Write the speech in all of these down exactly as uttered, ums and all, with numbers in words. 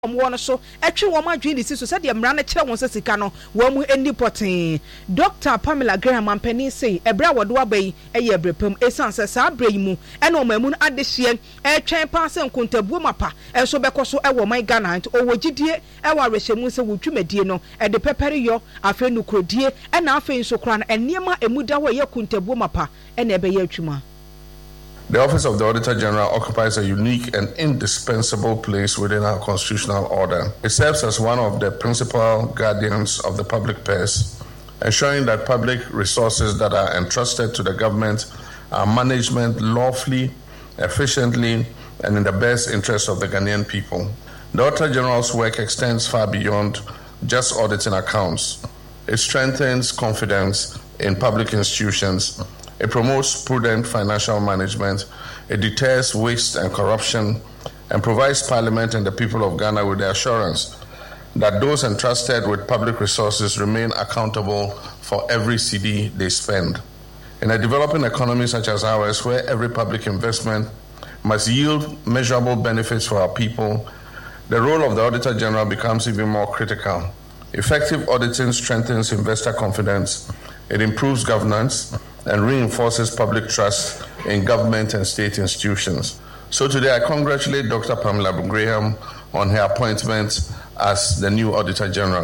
One so etwe wo ma dwen disi so said the mra na kire won sika no wo mu eni poten. Doctor Pamela Graham ampani say ebra wodo abai eye ebrepam esan se sa abra yi mu ena o mamu adehye etwen pa se nkontabuo mapa enso bekoso e wo man Ghana nti o wogidie e wa rehemu se wodwumadie no e de pepere yo afa nukrodie ena afa nso kra na eniema emuda wo ye kontabuo mapa ena ebe ye atwuma. The Office of the Auditor General occupies a unique and indispensable place within our constitutional order. It serves as one of the principal guardians of the public purse, ensuring that public resources that are entrusted to the government are managed lawfully, efficiently, and in the best interest of the Ghanaian people. The Auditor General's work extends far beyond just auditing accounts. It strengthens confidence in public institutions. It promotes prudent financial management, it deters waste and corruption, and provides Parliament and the people of Ghana with the assurance that those entrusted with public resources remain accountable for every cedi they spend. In a developing economy such as ours, where every public investment must yield measurable benefits for our people, the role of the Auditor General becomes even more critical. Effective auditing strengthens investor confidence, it improves governance, and reinforces public trust in government and state institutions. So today I congratulate Doctor Pamela Graham on her appointment as the new Auditor General.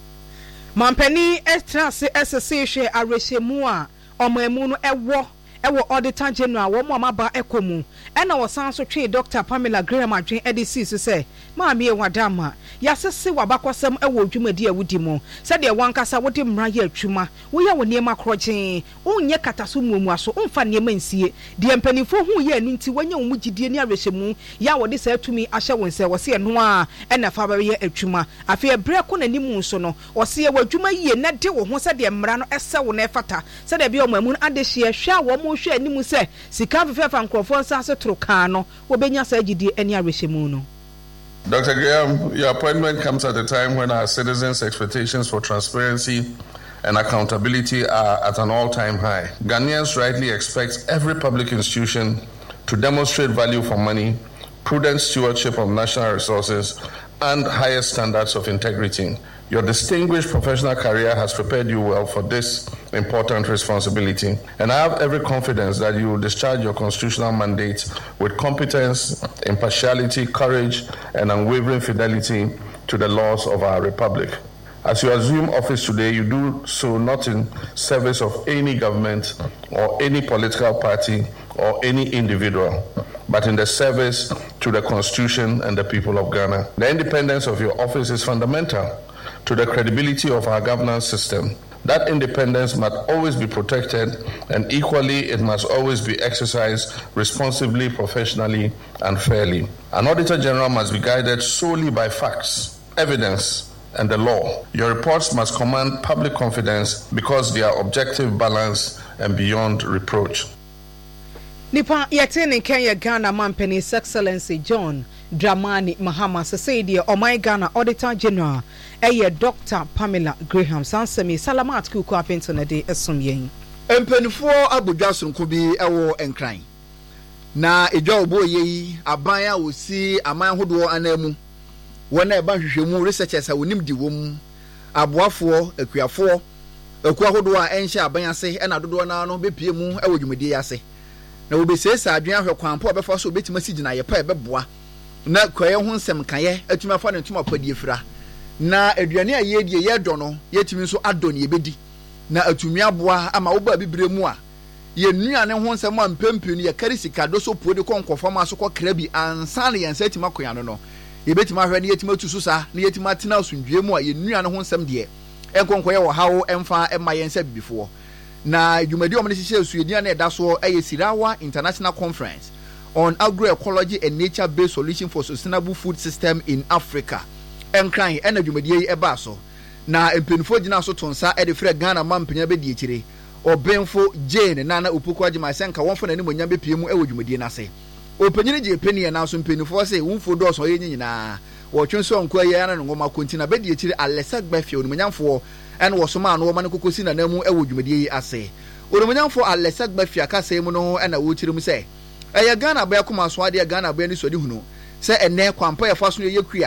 Mampeni estrase association areshemua omemu no ewo ewo Auditor General wo mo maba ekomu ena wo san so twe Doctor Pamela Graham adwen edisi so say maami e wadama yasese wabakosem ewo dwumadi awudi mo se de wankasa wode mra ye atwuma wo ye wo niema krogen unye kataso muomu aso umfa niema nsie de mpanifo hu ye anu nti wanya wo mugidie ni arehemu ya wode sa atumi ahye won se wo se no a ena fa ba ye atwuma afi ebre ko nanimu so no wo se wadwuma ye na de wo ho se de mra no ese wo na efata se de bia omamu adehye hwa wo mo hwa animu se sika fefa nkrofo nsa se tro kan no wo benya sa agidie eni arehemu no. Doctor Graham, your appointment comes at a time when our citizens' expectations for transparency and accountability are at an all-time high. Ghanaians rightly expect every public institution to demonstrate value for money, prudent stewardship of national resources, and higher standards of integrity. Your distinguished professional career has prepared you well for this important responsibility, and I have every confidence that you will discharge your constitutional mandate with competence, impartiality, courage, and unwavering fidelity to the laws of our republic. As you assume office today, you do so not in service of any government or any political party or any individual, but in the service to the Constitution and the people of Ghana. The independence of your office is fundamental to the credibility of our governance system. That independence must always be protected, and equally it must always be exercised responsibly, professionally, and fairly. An Auditor General must be guided solely by facts, evidence, and the law. Your reports must command public confidence because they are objective, balanced, and beyond reproach. Nipa yetene Kenya Ghana Mampeni His Excellency John Dramani Mahama say the Omai Ghana Auditor General eye Doctor Pamela Graham sansemi salamat ku ku apento na de esom yen empenifo abodwa sonko bi ewo enkran na edwa obo yeyi aban a wosi aman hodo anamu wona eba hwehwemu researchers a wonim di wom aboafo akuafo akua hodo a enhye aban ase na dodo na no bepie mu ewo dwumadi ase na obesesa adwen ahwe kwampo obefa so obetima sigina ye pa ebeboa na kwaye ho nsem kaye atuma fa ne ntuma padie fira na aduane a yedie yedo no yetimi so adɔ ne yebedi na atumi aboa ama wo ba bibire mu a ye nuane ho nsem a mpempem ye kari sika do so podi konkofam aso kɔ krabi ansa na yensa tima koya no no yebetima hwɛ ne yetima tusu sa na yetima tena asundwe mu a ye nuane ho nsem de enkonkoye wo hawo emfa emma yensa bibifo na dwumadi omne hyehyɛ suedi na ɛda so ɛyɛ Sirawa International Conference on Agroecology and Nature-Based Solution for Sustainable Food System in Africa. Enkran ena dwumadi yi eba so na empenfo gina so tonsa e de frɛ Ghana mampenya be die kire obenfo Jane Nana Opoku Agima senka wonfo na ni monya be pie mu e wo dwumadi na se openyini je peni na so mpenfo se wonfo do so ye nyina wo twonso nko ye na ngoma kontina be die kire Alessa Gbafie onumanyamfo ene wo so ma no wo ma kokosi na namu e wo dwumadi yi ase onumanyamfo Alessa Gbafie aka se mu no ena wo kire mu se eye Ghana ba yakoma so ade Ghana ba ni so de hunu se ene kwampa ye fa so ye kua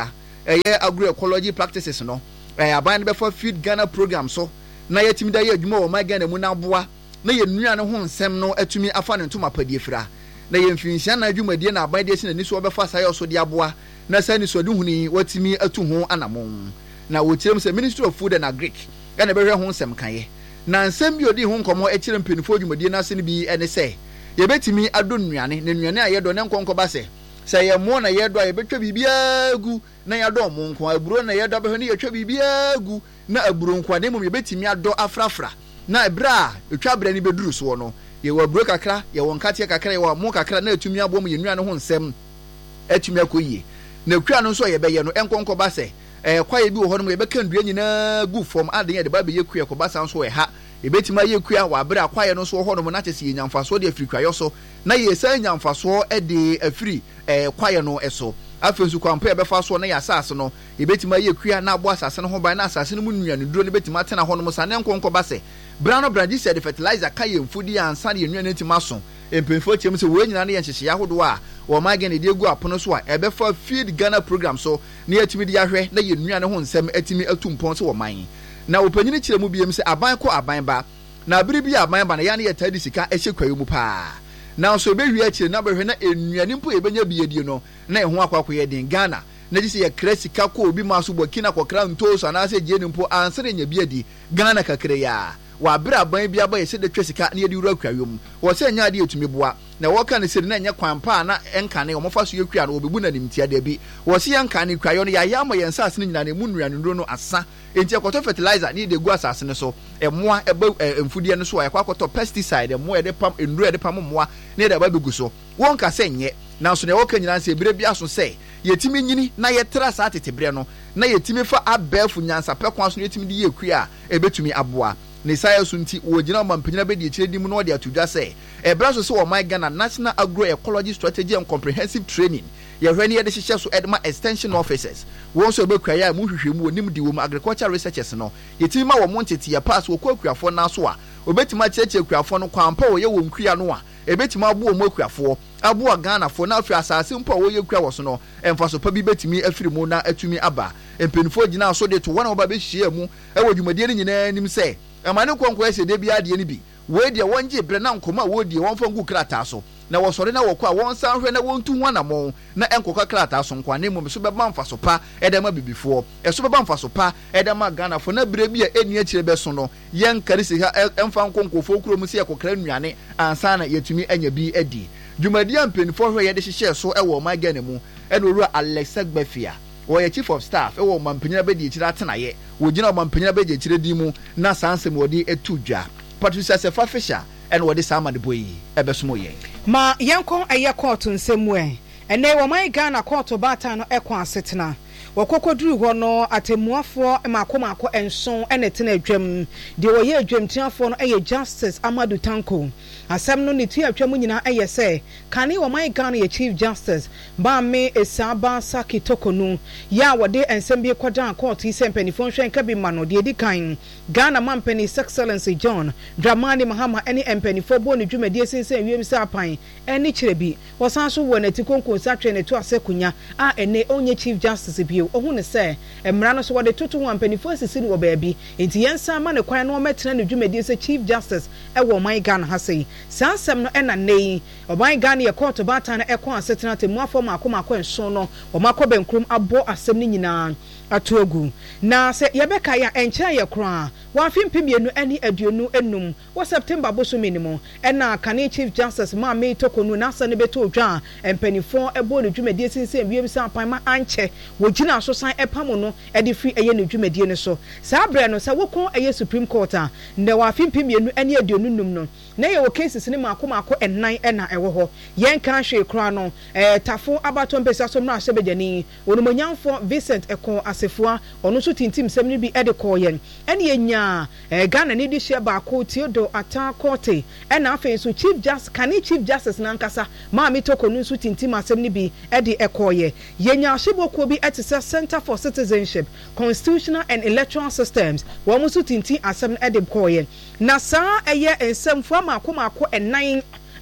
ɛyɛ agroecology practices no ɛyɛ aban no bɛfa Feed Ghana program so na yɛtumi da yɛ adwuma wɔ man Ghana mu na aboa na yɛ nnua no ho nsɛm no atumi afa ne ntoma padie fira na yɛ mfinhyia na adwumadie na aban de si na niso bɛfa saa yɛ so de aboa na saa niso de huni watumi atu ho anamon na wɔkyerɛm sɛ Ministry of Food and Agric ɛna bɛhwɛ ho nsɛm kaeɛ na nsɛm bi odi ho nkɔmmɔ akyerɛ mpanyinfoɔ adwumadie no ase no bi ɛne sɛ yɛbɛtumi adɔ nnuane na nnuane a yɛdɔ ne nkɔnkɔba sɛ sɛ yɛ mo na yɛdɔ a yɛbɛtwa biribiara gu na yɛdɔ mo nko aburo na yɛdɔ bɛhwɛ ne yɛtwa biribiara gu na aburo nko na mmom yɛbɛtumi adɔ afrafra na ɛberɛ a ɛtwa berɛ ne bɛduru soɔ no yɛwɔ aburo kakra yɛwɔ nkateɛ kakra yɛwɔ mo kakra na atumi abɔ mu yɛnnua no ho nsɛm atumi akɔ yie na kura no nso yɛbɛyɛ no ɛnkɔnkɔba sɛ ɛɛ kwaeɛ bi wɔ hɔ no yɛbɛka ndua nyinaa gu fam adeɛ yɛde ba bɛyɛ kua kɔba san so ɛha ebɛtumi ayɛ kua wɔ abere akwaeɛ no nso wɔ hɔ no na kyɛ sɛ yɛnyamfasoɔ de afiri kwaeɛ so na yɛsɛ nyamfasoɔ de afiri ɛɛ kwaeɛ no ɛso afei nso kwampo yɛbɛfa soɔ na yɛ asase no yɛbɛtumi ayɛ kua na aboa asase no ho ban na asase no mu nnua no duro no bɛtumi atena hɔ no sa ne nkɔnkɔba sɛ bra no brandi sɛ de fertilizer ka yɛ mfudi ansa de nnua no ntimi aso mpemfo tiam sɛ wɔn nyinaa ne yɛ nhyehyɛ ahodoɔ a wɔn man Ghana de egu apono so a ɛbɛfa Feed Ghana program so na yɛtumi de ahwɛ na yɛ nnua no ho nsɛm atumi atu mpɔn so wɔ man na opanyini kyerɛ mu biem sɛ aban kɔ aban ba na abiri bi aban ba na yɛn ne yɛ tadi sika ɛhyɛ kwayo mu paa na nso ebewie akyire na bɛhwɛ na nnuane mpo ebenya biedie no na ɛho akɔ akɔyɛ den Ghana na gye sɛ yɛkra sika kɔ obi ma so bɔ kina kɔkra ntos anaasɛ gye ne mpo ansa na nya biedi Ghana kakra ya wa abira aban bi aba yɛsɛ de twa sika na yɛde wura kwayo mu wɔ sɛ nya ade etumi boa na wɔka ne sɛ na nya kwan pa na ɛnka ne ɔmofa so yɛkua no obebu na nimtia da bi wɔ se yɛnka ne kwayo no yɛayɛ ama yɛn sase no nyina ne mu nnuane nduro no asa enti akɔtɔ fertilizer ne de gu asase no so ɛmoa ɛba mfudie no so a yɛkɔ akɔtɔ pesticide ɛmoa yɛde pam nduro yɛde pam mmoa ne yɛde aba begu so wɔnka sɛ nyɛ nanso ne wɔka nyina sɛ ebire bi aso sɛ yɛtimi nyini na yɛtra saa tetebrɛ no na yɛtimi fa abɛɛfo nyansapɛ kwan so yɛtimi de yɛkua a ɛbɛtumi aboa ne saa yɛ so nti wɔgyina ɔma mpanyina bɛdi akyire di mu na wɔde ato dwa sɛ ɛbra so sɛ ɔman Ghana National Agroecology Strategy and Comprehensive Training yɛhwɛ ne yɛde hyehyɛ so ɛde ma extension officers wɔn nso ɛbɛkua yɛ a mu hwehwɛ mu wɔnim di wɔ mu agriculture researchers no yɛtumi ma wɔn mo ntete yɛ pass wɔ kɔ akuafoɔ no so a obɛtumi akyerɛkyerɛ akuafoɔ no kwan pa wɔyɛ wɔn kua no a ɛbɛtumi abo wɔn akuafoɔ aboa Ghanafoɔ na afiri asase mpo a wɔyɛ kua wɔ so no ɛmfa so pa bi bɛtumi afiri mu na atumi aba mpanyinfoɔ gyina so de to wɔn a wɔba bɛhyia mu ɛwɔ dwumadie no nyinaa nim sɛ ɛma ne nkɔnkɔ ɛsɛ de bi adeɛ no bi wɔn deɛ wɔn gye brɛ na nkɔmɔ a wɔn die wɔn fa ngu krataa so na wɔsɔre na wɔkɔ a wɔn san hwɛ na wɔn tu ho anamɔn na ɛnkɔkɔ krataa so nkwa ne mu so bɛba mfa so pa ɛda ma bibifoɔ ɛso bɛba mfa so pa ɛda ma Ghanafoɔ na bere bi a ɛni akyire bɛso no yɛn kari sika ɛmfa nkɔnkɔfoɔ kurom sɛ yɛkɔkra nnuane ansa na yɛtumi anya bi adi dwumadie mpanyinfoɔ hwɛ yɛde hyehyɛ so ɛwɔ ɔman Ghana mu ɛna owura Alexa Gbafia wɔyɛ chief of staff ɛwɔ ɔmampanyina bɛdi akyire atenaeɛ wɔgyina ɔmampanyina bɛdi akyire di mu na saa nsɛm wɔde etu dwa Patricia Sefa Fisher ɛna wɔde saa amadebɔ yi ɛbɛsom yɛn ma yɛnkɔ ɛyɛ kɔɔto nsɛm mu ɛ ɛnɛ wɔman Ghana kɔɔto baatan no ɛkɔ asetena wɔkɔkɔduru hɔ no atemmuafoɔ maako maako nson ɛna tena adwam deɛ wɔyɛ adwamtuafoɔ no ɛyɛ Justice Amadu Tanko asɛm no ne tua atwa mu nyinaa ɛyɛ sɛ kane wɔman Ghana yɛ Chief Justice Baame Esaba Saki Tokonu ya wɔde nsɛm bi kɔdan kɔɔto yi sɛ mpanimfoɔ nhwɛ nka bi ma no deɛ di kan Ghana Mampani His Excellency John Dramani Mahama ɛne mpanimfoɔ bɔ ne dwumadie sinsen wiem sɛ apan ɛne kyerɛ bi wɔsan so wɔ n'ati konko sa twɛ ne to asɛ kunya a ɛne ɔnyɛ Chief Justice bio ɔhu ne sɛ mmara no so wɔde toto ho mpanimfoɔ asisi no wɔ baabi enti yɛnsa ma ne kwan no ɔmɛtena ne dwumadie sɛ Chief Justice ɛwɔ ɔman Ghana ha sɛ saa nsɛm no ɛna nnɛ ɔman Ghana yɛ kɔɔto baatan no ɛkɔ asetena temmuafoɔ maako maako nson no ɔmakɔ bɛnkurom abɔ asɛm no nyinaa ato agu na sɛ yɛbɛka yɛ ɛnkyɛn yɛ koraa wɔafe mpemienu ne aduonu enum wɔ September bosomi ne mu ɛna kane Chief Justice Maame Tokonu n'asa ne bɛtɔ dwa a mpanimfoɔ ɛbɔ ne dwumadie sinsen wiem sɛ apan ma ankyɛ wɔgyina so san ɛpam no ɛde firi ɛyɛ ne dwumadie no so saa berɛ no sɛ wɔkɔ ɛyɛ Supreme Court a na wɔafe mpemienu ne aduonu num no na yɛ wɔ cases ne maako maako ɛnan ɛna ɛwɔ hɔ yɛn kan hwee koraa no ɛɛ tafo abatɔ mpɛsia so mmra ahyɛbɛgyani onumonyamfoɔ Vincent ɛkɔ asefua ɔno nso tintim sɛm no bi ɛde kɔɔ yɛn ɛne yɛnya ɛɛ Ghana ne de hyɛ baako Theodore Ata Korte ɛna afei nso Chief Justice kane Chief Justice nankasa Maame Tokonu nso tintim asɛm no bi ɛde ɛkɔɔ yɛ yɛnya ahyɛbɔkuo bi ɛte sɛ Center for Citizenship Constitutional and Electoral Systems wɔn nso tintim asɛm no ɛde kɔɔ yɛ na saa ɛyɛ nsɛmfoɔ maako maako ɛnan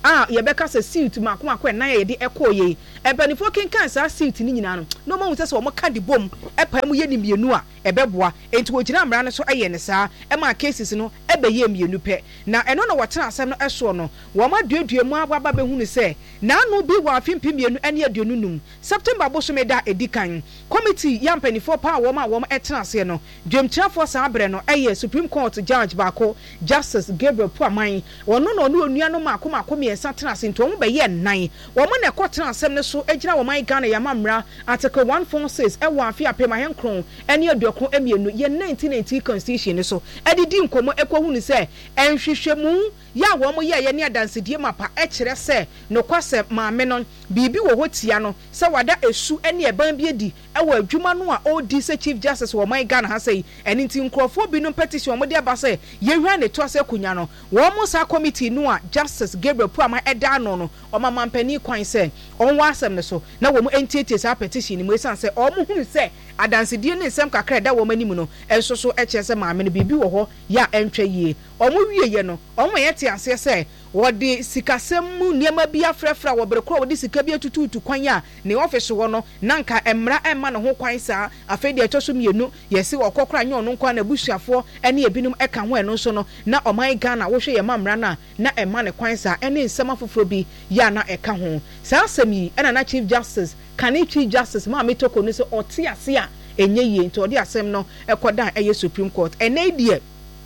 ah yɛbɛka sɛ suit mako mako ɛnan yɛde ɛkɔ yɛ ɛbɛnifo kenkan saa suit ni nyinaa no no ma hu sɛ wɔn ka de bom ɛpa mu yɛ ni mienu a ɛbɛboa enti wɔgyina mmara no so ɛyɛ ne saa ɛma cases no ɛbɛyɛ mienu pɛ na ɛno na wɔtena asɛm no ɛsoɔ no wɔn aduadua mu aba bɛhu ne sɛ naanu bi wɔ afimpi mienu ɛne aduonu num September bosome da edi kan committee yɛ mpanifo pa wɔn a wɔn ɛtena aseɛ no dwemkyerɛfoɔ saa abrɛ no ɛyɛ Supreme Court judge baako Justice Gabriel Puaman wɔn no na ɔno onua no mako mako mmiɛnsa tena ase nti wɔn bɛyɛ nnan wɔn na ɛkɔ tena asɛm no so egyina wɔn Ghana yɛma mmara article one forty-six ɛwɔ afi apem ahenkron ɛne aduokron emienu yɛ nineteen eighty constitution no so ɛdidi nkɔmɔ ɛkɔhu ne sɛ ɛnhwehwɛmu yɛ a wɔn yɛ yɛ ne adansedie mapa ɛkyerɛ sɛ nokwasɛ maame no biribi wɔ hɔ tia no sɛ wada esu ɛne ɛban bi edi ɛwɔ adwuma no a ɔdi sɛ Chief Justice wɔ man Ghana ha sɛ ɛne nti nkurɔfoɔ binom petition wɔn de aba sɛ yɛhwɛ ne to asɛ kunya no wɔn mo saa committee no a Justice Gabriel Puama ɛda ano no ɔma mampani kwan sɛ ɔnwɔ asɛm no so na wɔn ɛntietie saa petition no mu esan sɛ ɔmo hu sɛ adansedie ne nsɛm kakra ɛda wɔn anim no ɛnso so ɛkyerɛ sɛ maame no biribi wɔ hɔ yɛ a ɛntwɛ yie ɔmo wie yɛ no ɔmo yɛ te aseɛ sɛ wɔde sikasɛm mu nneɛma bi afrɛfrɛ wɔ bere korɔ wɔde sika bi atututu kwan a ne office wɔ no nanka mmara ɛma ne ho kwan saa afei deɛ ɛtɔ so mmienu yɛsi ɔkɔkora nyɛ ɔno nkwa na abusuafoɔ ɛne ebinom ɛka ho ɛno nso no na ɔman Ghana wohwɛ yɛ ma mmara na na ɛma ne kwan saa ɛne nsɛm afoforɔ bi yɛ na ɛka ho saa asɛm yi ɛna na Chief Justice kane Chief Justice ma metoko no sɛ ɔte ase a ɛnyɛ yie nti ɔde asɛm no ɛkɔda ɛyɛ Supreme Court ɛnɛ deɛ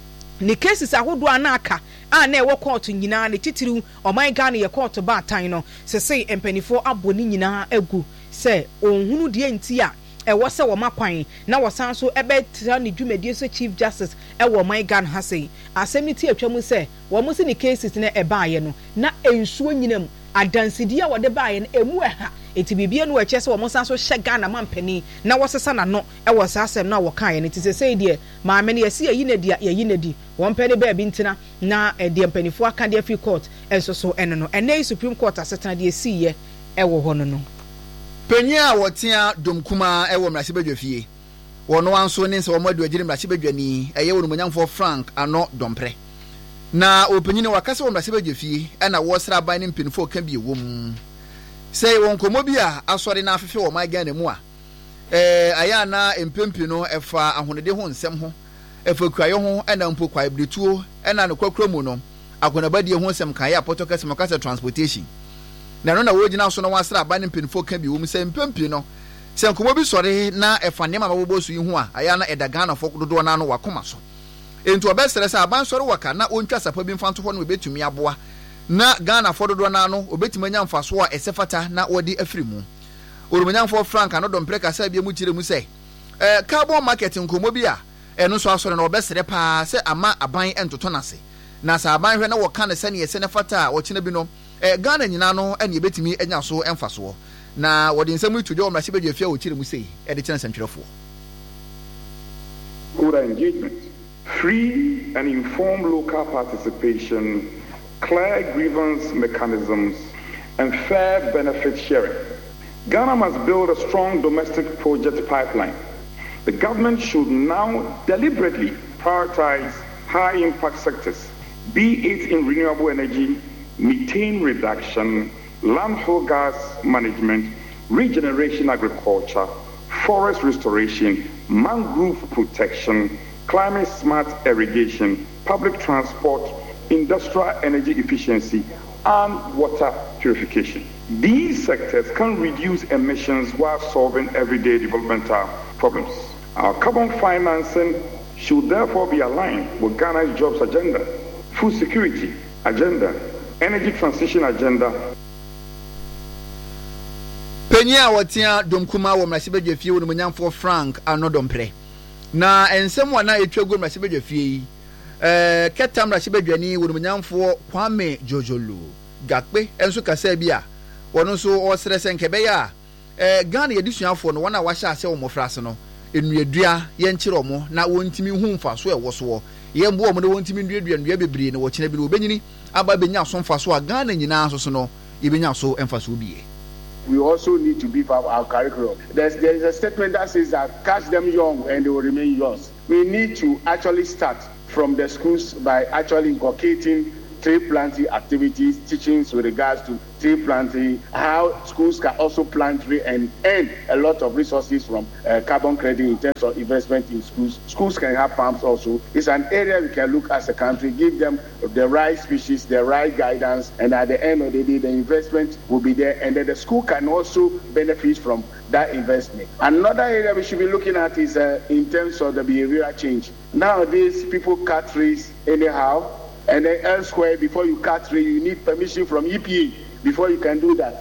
ne cases ahodoɔ anaka a na ɛwɔ court nyinaa ne titiriw ɔman Ghana yɛ court baatan no sese mpanifo abɔ ne nyinaa agu sɛ onhunu deɛ nti a ɛwɔ sɛ wɔn akwan na wɔsan so ɛbɛtira ne dwumadie so Chief Justice ɛwɔ ɔman Ghana ha sɛ asɛm ne ti atwa mu sɛ wɔn si ne cases ne ɛbaayɛ no na nsuo nyinam adansidie a wɔde baayɛ no emu ɛha eti bibie no ɛkyɛ sɛ wɔn san so hyɛ Ghana mampani na wɔsesa n'ano ɛwɔ saa asɛm no a wɔkaeɛ no ti sɛ sɛ deɛ maame no yɛsi yɛyi n'adi yɛyi n'adi wɔn pɛ ne baabi ntina na ɛdeɛ mpanifo aka deɛ free court ɛnso so ɛno no ɛnɛ Supreme Court asetena deɛ si yɛ ɛwɔ hɔ no no. Panyin a wɔtea domkuma ɛwɔ mmarahyɛbadwa fie wɔn wanso ne sɛ wɔn adu agyire mmarahyɛbadwa ni ɛyɛ wɔn monyamfo Frank Ano Domprɛ na opanyin no wakasa wɔ mmarahyɛbadwa fie ɛna wɔsra ban ne mpanyinfo ka bi wɔ mu sɛ wɔn nkɔmɔ bi a asɔre na afefe wɔ man Ghana mu a ɛɛ ayɛ na mpempi no ɛfa ahonede ho nsɛm ho ɛfa kuayɛ ho ɛna mpo kwae bretuo ɛna ne kwakura mu no akonabadie ho nsɛm kan yɛ apɔtɔ kɛse makasa transportation na no na wɔgyina so no wasra ban ne mpanyinfo ka bi wɔ mu sɛ mpempi no sɛ nkɔmɔ bi sɔre na ɛfa nneɛma mabobɔ so yi ho a ayɛ na ɛda Ghana fo dodoɔ na no wakoma so enti obɛsrɛ sɛ aban sɔre waka na ontwa sapa bi mfa nto hɔ no obetumi aboa na Ghana fo dodoɔ na no obetumi nya mfaso a ɛsɛfata na wɔde afiri mu orumanyamfo Frank Ano Domprɛ kasa bi mu kyerɛ mu sɛ eh carbon market nkomo bi a ɛno nso asɔre na obɛsrɛ paa sɛ ama aban entoto nase na sɛ aban hwɛ na wɔka ne sɛ ne yɛsɛ ne fata a wɔkyena bi no eh Ghana nyina no ɛne ebetumi anya so ɛmfaso na wɔde nsɛm yi tudwo ɔmra sibɛdwa fia wɔkyerɛ mu sɛ ɛde kyerɛ nsɛntwerɛfo Kura engagement, free and informed local participation, clear grievance mechanisms, and fair benefit sharing. Ghana must build a strong domestic project pipeline. The government should now deliberately prioritize high-impact sectors, be it in renewable energy, methane reduction, landfill gas management, regeneration agriculture, forest restoration, mangrove protection, climate-smart irrigation, public transport, industrial energy efficiency, and water purification. These sectors can reduce emissions while solving everyday developmental problems. Our carbon financing should therefore be aligned with Ghana's jobs agenda, food security agenda, energy transition agenda. Penya watia domkuma wa mmarahyɛbadwa fie wo nomanyamfo Frank Ano Domprɛ na ensɛm wa na etwa gu mmarahyɛbadwa fie eh keta mmarahyɛbadwani wo nomanyamfo Kwame Jojolo Gakpe enso kasa bi a wɔno nso ɔsrɛ sɛ nkɛbɛyɛ a eh Ghana yɛdisuafo no wɔna wahyɛ ase wɔ mmɔfra no enuadua yɛnkyerɛ ɔmo na wɔntimi hu mfa so ɛwɔ so yɛmbo ɔmo na wɔntimi nduadua ndua bebree na wɔkyena bi no wɔbɛnyini aba benya so mfa so a Ghana nyinaa so so no yɛbenya so ɛmfa so bi. We also need to beef up our curriculum. There's, there is a statement that says that catch them young and they will remain young. We need to actually start from the schools by actually inculcating tree planting activities, teachings with regards to tree planting, how schools can also plant tree and earn a lot of resources from uh, carbon credit in terms of investment in schools. Schools can have farms also. It's an area we can look as a country, give them the right species, the right guidance, and at the end of the day, the investment will be there, and then the school can also benefit from that investment. Another area we should be looking at is uh, in terms of the behavioral change. Nowadays, people cut trees anyhow, and then elsewhere, before you cut tree, you need permission from E P A before you can do that.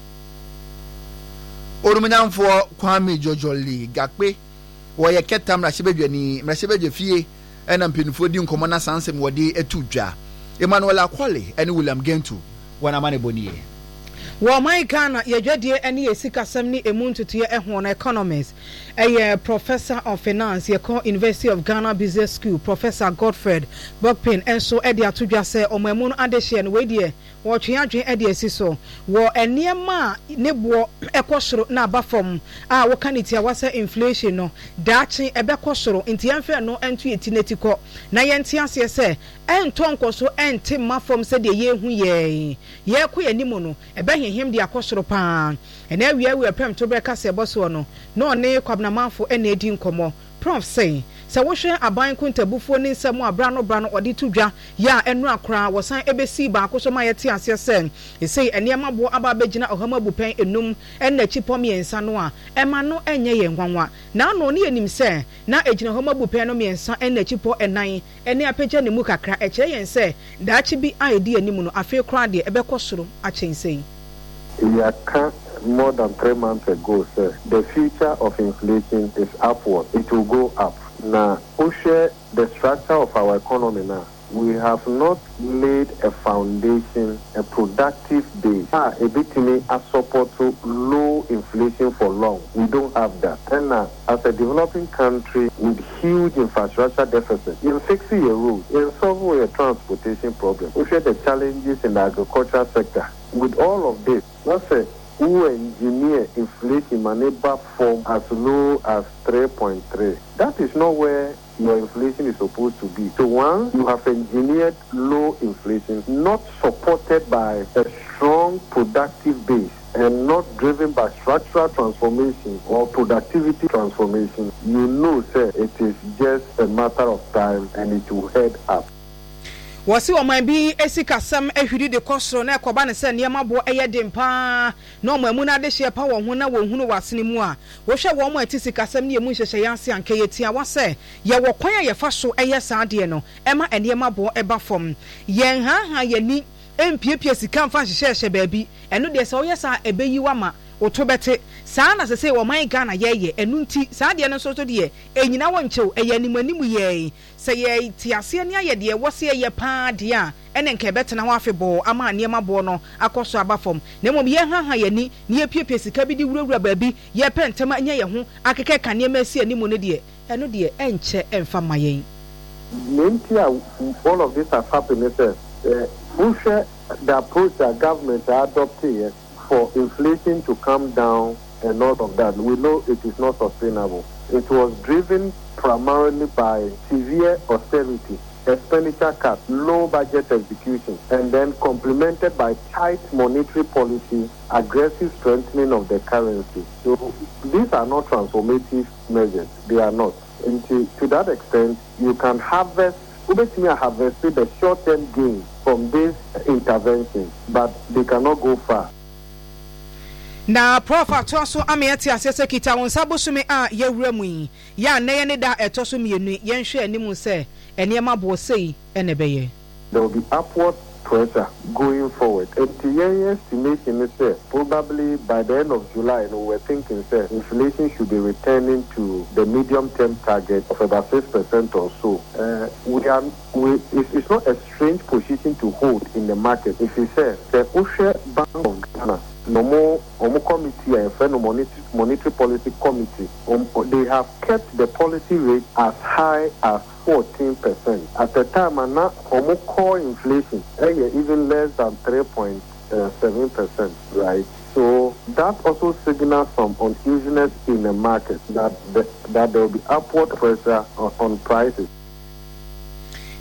Orumunyanfo Kwame Jojoli Gakpe woye ketam na shebedwani na shebedwe fie ena mpinfo di nkomo na sansem wode etudwa Emmanuel Akwale ene William Gentu wana mane boniye wo mai Ghana yedwadie ene yesikasam ni emu ntutuye ehwo na economics eye professor of finance ye call University of Ghana Business School Professor Godfred Bokpin enso ede atudwa se omemu no adehye no wedie wo twe adwen ede asiso wo eniema ne bo ekosoro na abafom a wo kaniti awase inflation no dachi ebekosoro nti yemfe no entu etineti ko na yenti ase se ento nkoso enti mafom se de yehu ye ye ko yanimo no ebehihim de akosoro pa ena awia we pem to breka se boso no no ne kwabna manfo ena edi nkomo prof say se wo hwe aban kuntabufo ni nsemu abra no bra no odi tudwa ya enu akra wosan ebesi ba akoso ma yete ase se e say eniema bo aba begina ohama bupen enum ena chipom yensa no a ema no enye ye nwanwa na no ne yenim se na egina ohama bupen no yensa ena chipo enan ene apegya ne mu kakra e kire yen se daachi bi aidi animu no afi kra de ebekosoro achense Yaka more than three months ago, sir, the future of inflation is upward. It will go up. Now, push the structure of our economy now. We have not laid a foundation, a productive base. Ah, a bit me a support to low inflation for long. We don't have that. And now, as a developing country with huge infrastructure deficit, in fixing your roads, in solving a transportation problem, we share the challenges in the agricultural sector. With all of this, let's say, who engineer inflation maneuver form as low as three point three. That is not where your inflation is supposed to be. So one, you have engineered low inflation, not supported by a strong productive base and not driven by structural transformation or productivity transformation. You know, sir, it is just a matter of time and it will head up. Wasi o man bi esikasam ehwiri de kosoro na ekoba ne se niema bo eye dempa na o mamu na de hye pa wo ho na wo hunu wasene mu a wo hwe wo mo atisikasam ne emu hyehye yanse anka yetia wase ye wo kwan ye fa so eye saade no ema eniema bo eba fom yen ha ha ye ni empiepie sika mfa hyehye hye baabi eno de se wo ye sa ebeyi wa ma otobete saa na se se wo man Ghana ye ye enu nti saa de no so so de enyina wo nchew eye animanimu ye se ye tiase ne aye de wo se ye pa de a ene nke betena ho afebo ama niema bo no akoso abafom na mom ye ha ha ye ni ne ye piepie sika bi di wurawura baabi ye pentema nya ye ho akeke ka niema asi animu ne de eno de enche emfa mayen Mentia, all of this has happened, sir. Uh, push the approach that government are adopting for inflation to come down and all of that. We know it is not sustainable. It was driven primarily by severe austerity, expenditure cuts, low budget execution, and then complemented by tight monetary policy, aggressive strengthening of the currency. So these are not transformative measures. They are not. And to, to that extent, you can harvest, obviously harvest the short-term gain from this intervention, but they cannot go far. Na profa to so ameti asese kita won sabosume a yewura mu yi ya na ye ne da eto so mienu ye nhwe animu se eniema bo sei ene beye. There will be upward pressure going forward. And the estimation is that probably by the end of July, you know, we're thinking that inflation should be returning to the medium-term target of about six percent or so. Uh, we are, we, it's, it's not a strange position to hold in the market. If you say the Usher Bank of Ghana, no more, no committee and friend monetary, monetary policy committee, um, they have kept the policy rate as high as fourteen percent. At the time, and now, um, core inflation, uh, even less than three point seven percent, right? So that also signals some uneasiness in the market that the, that there will be upward pressure on, on prices.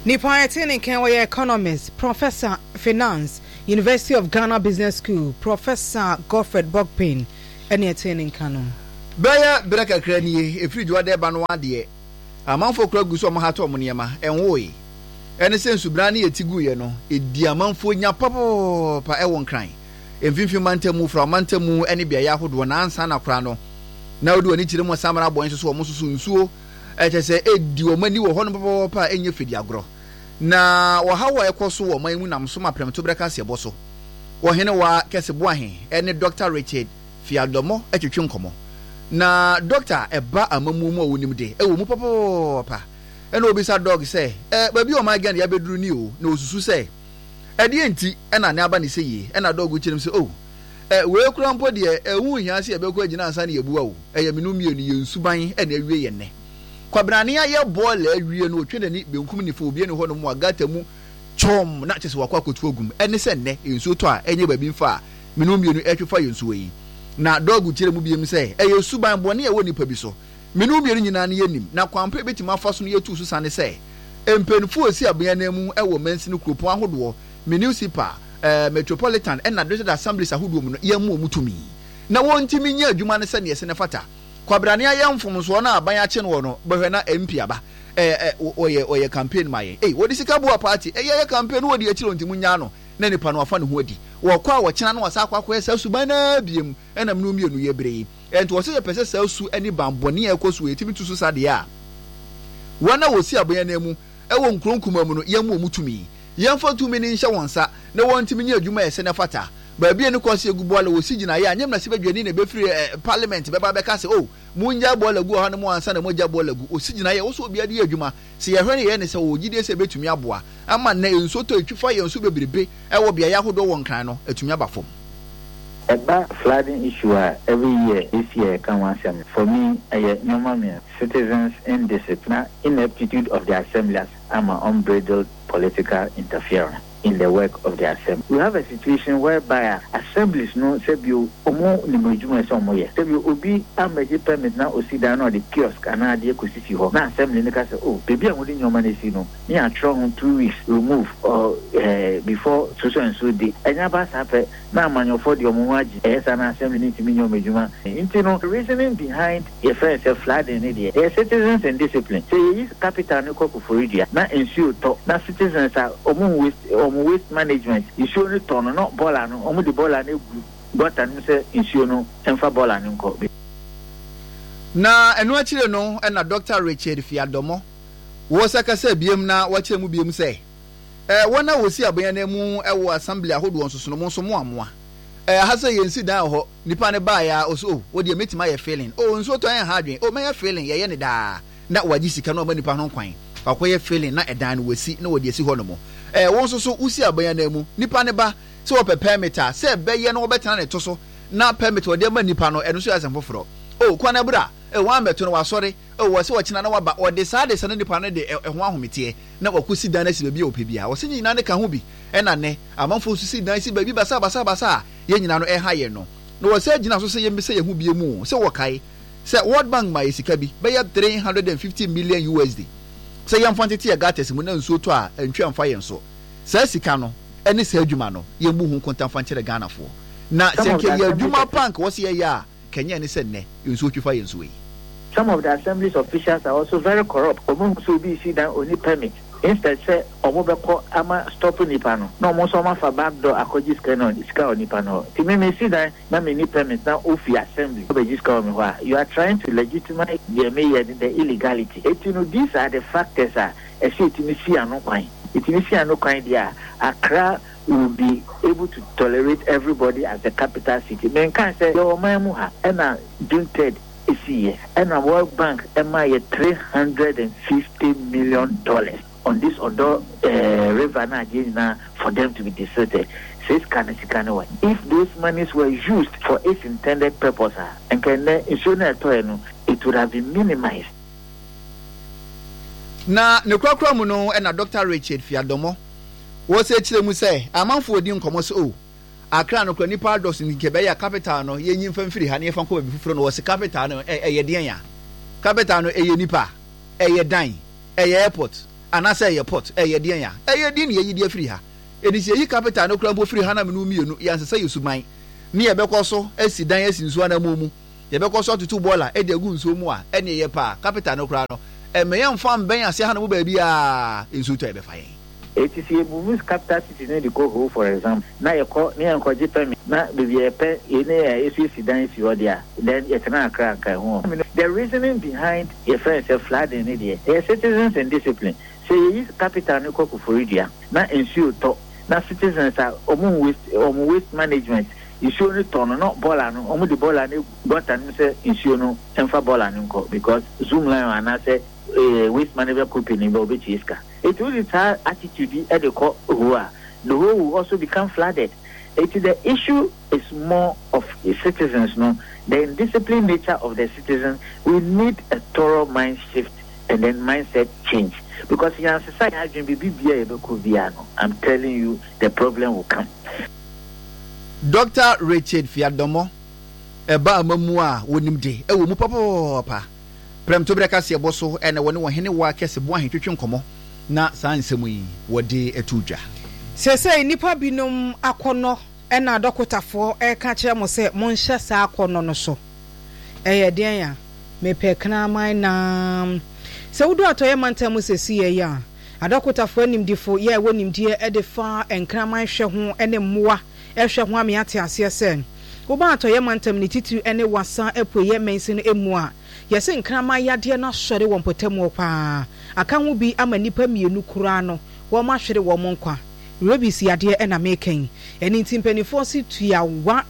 Nipa Etini Kenway economist, Professor Finance, University of Ghana Business School, Professor Godfred Bogpin, any attaining canon. Baya Breka Cranie, a free Juade Banwadi, a man for Krogus or Mahato Muniama, and Woy. Any sense Subrani Tigueno, a diamant for Yapapo pa Ewon crying. And Vifi Mantemu from Mantemu, any Biayahu, one answer na crano. Now do any Chilimo Samara boys so Musu so. Ete se edi o mani wo ho no papa enye fidi agro na wo ha wa ekoso wo man mu nam so ma prem to breka se boso wo hene wa kese bo ahe ene Doctor Richard Fiadomo etwetwe nkomo na doctor eba amamu mu wonim de e wo mu papa ene obisa dog se eh ba bi o ma gan ya beduru ni o na osusu se e de enti ena ne aba ne se yi ena dog chirim se oh eh we kura mpo de e hu hia se e be ko agina ansa ne yebuwa o e ye menu mienu ye nsuban ena awie ye ne kwabrani ya ball awie no otwe nani benkum ni fo obie ne ho no mu agata mu chom na kyese wakwa kotu ogum ene se ne ensu to a enye ba bi mfa menu mienu etwefa yensu yi na dog kire mu biem se e yesuban bone e wo nipa bi so menu mienu nyina ne yenim na kwampa betima fa so no yetu so sane se empenfu osi abia na mu e wo mansi no kropon ahodo municipal eh metropolitan and district assemblies ahodo mu no yemu omutumi na wontimi nya adwuma ne se ne se ne fata kwabrani ayam fomso na aban ache no no behwe na M P aba eh oye oye campaign maye eh wodi sika bua party eh ye campaign wodi akiro ntimu nya no na nipa no afa ne ho adi wo kwa wo kina na wasa akwa kwa sa suban na biem enam no mienu ye brei ento wo se pese sa su ani bambone ekoso etimi tu so sade a wana wosi aban na mu e wo nkronkuma mu no yemu omutumi yemfa tumi ni nhye wonsa na wontimi nya adwuma ese na fata baabi ene kwase egubola wo sigina ya anyem na se badwani na befiri eh, parliament beba beka se oh munja bola gu ha no mo ansa na moja bola gu o sigina ya wo so obi ade adwuma se ye hwene ye ne se wo gide se betumi aboa ama na ensoto etwifa ye nso bebrebe e wo bia ya hodo won kan no etumi abafom Eba flooding issue every year this year can one assembly. For me, a normal citizens indiscipline, ineptitude of the assemblies, and my unbridled political interference in the work of the assembly. We have a situation whereby assemblies no sebu omo nimojuma so omo ye sebu obi ameje permit na osida na the kiosk ana de ekosisi ho na assembly ne ka say oh baby amodi nyoma na si no me atro on two weeks remove or uh, before so so and so day enya ba sape na amanyo for the omo waji esa na assembly ni timi nyoma ejuma into no reasoning behind a first flooding ne dey the citizens and discipline say use capital ne ko for idia na ensure to na citizens are omo waste waste management issue no turn no bola no omo the bola na gu but an say issue no emfa bola no ko na eno akire no na Doctor Richard Fiadomo wo sakasa biem na wakire mu biem say eh wona wosi aban na mu e wo assembly ahodo nsoso no nso mo amoa eh ha say yensi dan ho nipa ne ba ya oso wo de metima ye feeling oh nso to en ha adwen oh me ye feeling ye ye ne da na waji sika no ma nipa ho kwan akoye feeling na edan no wasi na wo de si ho no mo eh won so so usi aban na mu nipa ne ba se wo pe permit a se be ye no wo betena ne to so na permit wo de ma nipa no eno so asem foforo oh kwana bra e wan beto no wasori e wo se wo kina na waba o de sa de se ne nipa no de e ho ahomete na wakusi dan na si bia opebia wo se nyina ne ka ho bi e na ne amanfo susi dan si baabi basa basa basa ye nyina no e ha ye no no wo se gina so se ye mbese ye hu bie mu se wo kai se World Bank ma yesika bi be ya three hundred fifty million U S D se yam fantete ya gates mu na nso to a entwe amfa ye nso se sika no ene se adwuma no ye mbu hu kontan fantere Ghana fo na se ke ye adwuma bank wo se ye ya Kenya ni se ne nso twifa ye nso yi. Some of the assembly's officials are also very corrupt. Omo so be see that only permit instead say omo be ko ama stop nipa no no omo so ma fa back door akoji scan on iska on nipa no ti me me see that na me ni permit na ofi assembly be just come me you are trying to legitimize the mayor the illegality. It, you know, these are the factors are e say ti me see ano kwan it me see ano kwan dia Accra will be able to tolerate everybody as the capital city. Men can say your man mu ha na dunted isi and a World Bank am I three hundred fifty million dollars on this other uh, river na for them to be deserted. Says can can if those monies were used for its intended purpose and can it would have been minimized. Na ne kwakwa mu no na Doctor Richard Fiadomo wo se kire mu say amanfo odi nkomo so o Accra no kwani paradox ni kebe ya capital no ye nyimfa mfiri ha ne fa ko bifufuro no wo se capital no e ye den ya capital no e ye nipa e ye dan e ye airport anasa ɛyɛ port ɛyɛ deɛ ya ɛyɛ deɛ ne yɛyi deɛ firi ha ɛni sɛ yɛyi capital no kora mpo firi ha na menu mmienu yɛansesa yɛ suman ne yɛbɛkɔ so asi dan asi nsuo na mu mu yɛbɛkɔ so atutu bɔɔla ɛde agu nsuo mu a ɛne ɛyɛ paa capital no kora no ɛmɛ yɛmfa mbɛn ase ha na mu baabi a nsuo tɔ yɛbɛfa yɛn. It is a movie capital city near the Coho, for example. Now you call near Koji Pemi, now baby a pet in a S U C dance you there, then it's not crack at home. The reasoning behind a friend a flood in India, their citizens and discipline. Say is capital no coco for India, not ensure talk. Now citizens are omu waste omu waste management. You should return not bola no omu the bola no got and say ensure no enfa bola no because Zoom line and I say waste management company will be chiska. It will retire attitude at the court who are the whole will also become flooded. It is the issue is more of the citizens, no, the indisciplined nature of the citizens. We need a thorough mind shift and then mindset change. Because in our society, I'm telling you, the problem will come. Doctor Richard Fiadomo, eba mamua wonimde, e wo mu papa. Prem to breka se boso e na woni wo hene wa kese bo ahen twetwe nkomo na saa nsemu yi wode etudwa. Sese nipa binom akono e na dokotafo e ka kire mo se mo nhye saa akono no so. E ye den ya me pekna man na se wudu atoye mantam sesi ye ya. Adokotafo animdifo ye wonimdie e de fa enkraman hwe ho ene mmoa e hwe ho ame ate ase sen. Wo ba atoye mantam ni titu ene wasa epoye mensin emu a yesi nkrama yade na sori won potamu pa aka ho bi ama nipa mienu kura no wo ma hwere wo nkwa rebis yade e na meken eni timpanifo si tuawa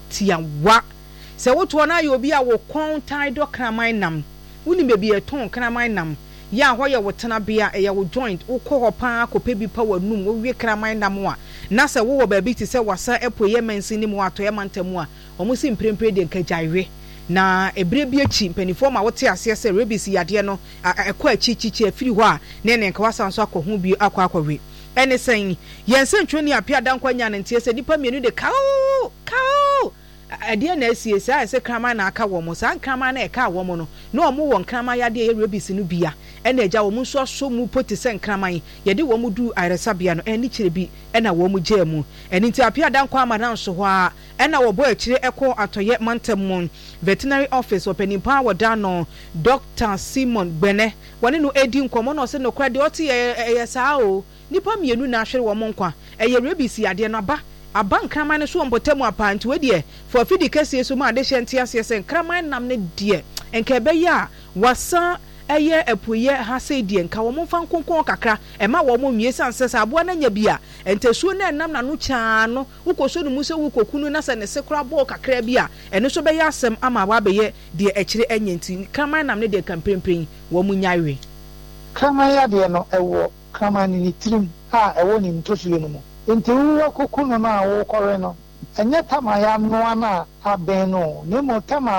tiawa se woto na ye obi a wo kon tai do kraman nam woni bebi eton kraman nam ya ho ye wotena bia e ye wo joint wo ko ho pa kope bi pa wanum wo wie kraman nam a na se wo wo ba bi ti se wasa epoye mensin ni mu ato ye mantamu a omo si mprempre de nkagyawe na ebre bi achi mpanifo ma wote ase ase rebis yade no ekọ achi chichi afiri ho a ne ne nka wasan so akọ ho bi akọ akọwe ene sen yense ntwoni apia dankwanya ne ntie se nipa mienu de kawo kawo ade na asie se ase krama na aka wo mo san krama na eka wo mo no na omo won krama yade ye rebis no bia ene eja wo mo so so mu poti sen krama yi yede wo mo du aresabia no eni kire bi ena wo mo gye mu eni nti apia dankwa amadan so ho a ena wo bo akire eko atoye mantam veterinary office openimpa wodano Doctor Simon Bene wone no edi nkomo no se no kra de oti ye saa o nipa mienu na ahwere wo monkwa eye rebis ade no ba aban kraman so mbotamu apanti we de for fidi kase so ma de hyente ase se kraman nam ne de enka be ya wasa eye epoye ha se die nka wo mfa nkonkon kakra e ma wo mo mie san sesa abo na nya bia entesuo na nam na no kyaa no ukoso no mu se wukokunu na se ne se kra bo kakra bia eno so be ya asem ama wa be ye de ekire anyenti kraman nam ne de kamprempren wo mu nyawe kraman ya de no ewo kraman ni tirim ha ewo ni ntosuo no mo enti wo kokunu na wo kore no enye tama ya no na aben no ne mo tama